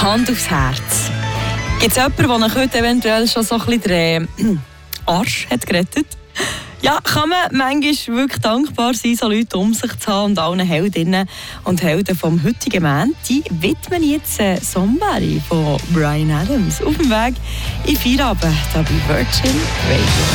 Hand aufs Herz. Gibt es jemanden, der euch heute eventuell schon so ein bisschen den Arsch hat gerettet? Ja, kann man manchmal wirklich dankbar sein, so Leute um sich zu haben und allen Heldinnen und Helden vom heutigen Moment. Die widmen jetzt Somebody von Bryan Adams auf dem Weg in Feierabend, da bei Virgin Radio.